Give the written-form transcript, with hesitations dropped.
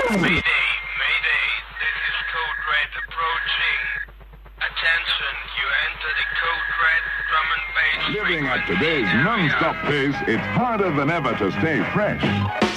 Mayday, Mayday, this is Code Red approaching. Attention, you enter the Code Red drum and bass. Living at today's non-stop pace, it's harder than ever to stay fresh.